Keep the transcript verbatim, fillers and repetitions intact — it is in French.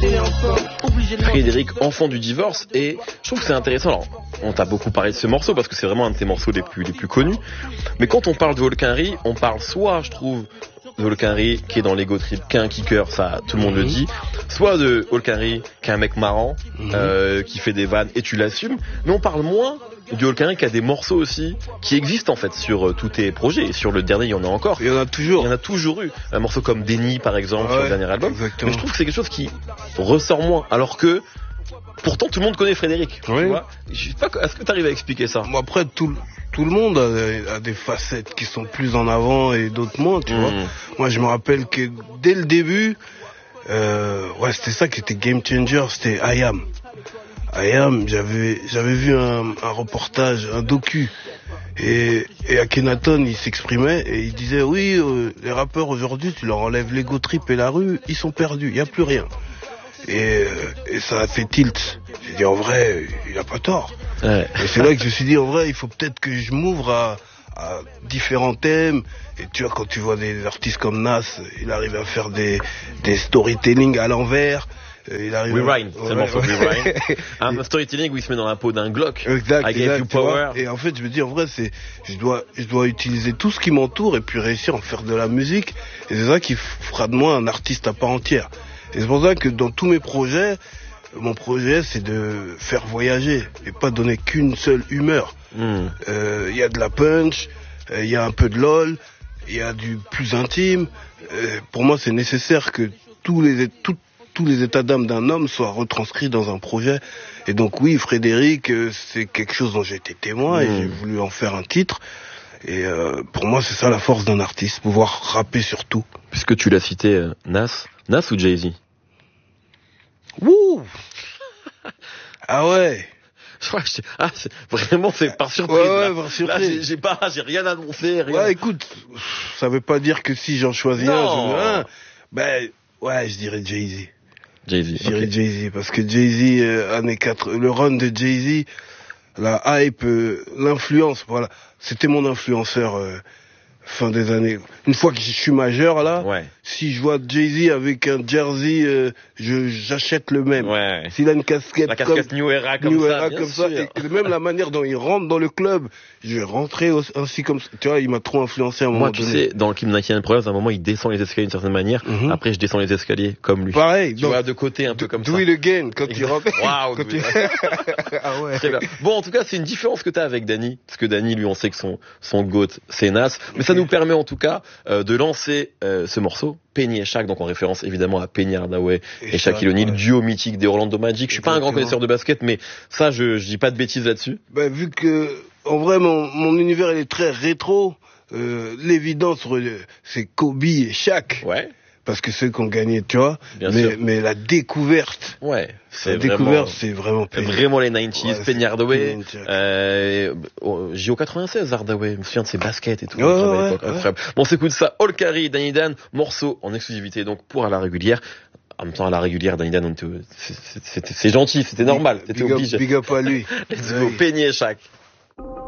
Frédéric, enfant du divorce, et je trouve que c'est intéressant. Alors, on t'a beaucoup parlé de ce morceau parce que c'est vraiment un de tes morceaux les plus, les plus connus. Mais quand on parle de Holkinry, on parle soit, je trouve, de Holkinry qui est dans l'ego trip, qui est un kicker, ça tout le monde mm-hmm. le dit, soit de Holkinry qui est un mec marrant, mm-hmm. euh, qui fait des vannes et tu l'assumes, mais on parle moins du Holkinry qui a des morceaux aussi qui existent en fait sur euh, tous tes projets, et sur le dernier il y en a encore. Il y en a toujours. Il y en a toujours eu. Un morceau comme Déni par exemple, ouais, sur le dernier album. Exactement. Mais je trouve que c'est quelque chose qui ressort moins, alors que pourtant tout le monde connaît Frédéric. Oui. Tu vois, je sais pas, est-ce que tu arrives à expliquer ça? Bon, après tout tout le monde a, a des facettes qui sont plus en avant et d'autres moins, tu mmh. vois. Moi je me rappelle que dès le début, euh, ouais c'était ça qui était game changer, c'était I Am. I Am, j'avais j'avais vu un, un reportage, un docu, et, et Akhenaton il s'exprimait et il disait oui, euh, les rappeurs aujourd'hui tu leur enlèves l'ego trip et la rue, ils sont perdus, il y a plus rien. Et, et ça a fait tilt. J'ai dit en vrai, il a pas tort. Ouais. Et c'est là que je me suis dit en vrai, il faut peut-être que je m'ouvre à, à différents thèmes. Et tu vois, quand tu vois des artistes comme Nas, il arrive à faire des, des storytelling à l'envers. Il arrive We à... Rhyme, c'est le morceau de We Rhyme. Un storytelling où il se met dans la peau d'un Glock. Exact, I exact, gave you power. Et en fait, je me dis, en vrai, c'est, je dois, je dois utiliser tout ce qui m'entoure et puis réussir à en faire de la musique. Et c'est ça qui fera de moi un artiste à part entière. Et c'est pour ça que dans tous mes projets, mon projet, c'est de faire voyager et pas donner qu'une seule humeur. Il mm. euh, y a de la punch, il euh, y a un peu de lol, il y a du plus intime. Euh, pour moi, c'est nécessaire que tous les, tout, tous les états d'âme d'un homme soient retranscrits dans un projet. Et donc oui, Frédéric, euh, c'est quelque chose dont j'ai été témoin mmh. et j'ai voulu en faire un titre. Et euh, pour moi, c'est ça la force d'un artiste, pouvoir rapper sur tout. Puisque tu l'as cité, euh, Nas, Nas ou Jay-Z? Wouh. Ah ouais. Ah, c'est, vraiment, c'est par surprise. Ouais, ouais, là. par surprise. Là, j'ai, j'ai pas, j'ai rien annoncé, rien. Ouais, écoute, ça veut pas dire que si j'en choisis non. un, je veux un. Ben, ouais, je dirais Jay-Z. Jay-Z. Je dirais okay. Jay-Z, parce que Jay-Z, euh, années quatre, le run de Jay-Z, la hype, euh, l'influence, voilà. C'était mon influenceur, euh, fin des années. Une fois que je suis majeur, là, ouais. si je vois Jay-Z avec un jersey, euh, je, j'achète le même. Ouais. S'il a une casquette, la casquette comme, New Era comme New ça, Era bien comme sûr. ça, et même la manière dont il rentre dans le club, je vais rentrer ainsi comme ça. Tu vois, il m'a trop influencé à un moment Moi, donné. tu sais, dans le Kim Nakian Brothers, à un moment, il descend les escaliers d'une certaine manière. Mm-hmm. Après, je descends les escaliers comme lui. Pareil. Tu donc, vois, de côté, un peu comme do ça. Do it again, quand il rentre. Waouh. Quand il... ah ouais. Très bien. Bon, en tout cas, c'est une différence que t'as avec Danny. Parce que Danny, lui, on sait que son, son goat, c'est Nas. Mais okay. ça nous permet, en tout cas, euh, de lancer, euh, ce morceau. Penny et Shaq, donc en référence évidemment à Penny Hardaway et, et Shaquille O'Neal, ouais. duo mythique des Orlando Magic. Je suis pas un grand connaisseur de basket, mais ça, je, je dis pas de bêtises là-dessus. Ben, vu que, en vrai, mon, mon univers, il est très rétro, euh, l'évidence, c'est Kobe et Shaq. Ouais. Parce que ceux qui ont gagné, tu vois. Bien mais, sûr. mais la découverte. Ouais. C'est la vraiment, découverte, c'est vraiment Penny. Vraiment les quatre-vingt-dix, ouais, Penny Hardaway, euh, J O quatre-vingt-seize, Hardaway. Je me souviens de ses baskets et tout. Ouais, ouais, ouais. Incroyable. Bon, on s'écoute ça. Holkinry, Danny Dan, morceau en exclusivité, donc, pour à la régulière. En même temps, à la régulière, Danny Dan, c'est, c'est, c'est, c'est gentil, c'était normal. C'était big obligé. Up, big up à lui. Let's go. Penny et Shaq.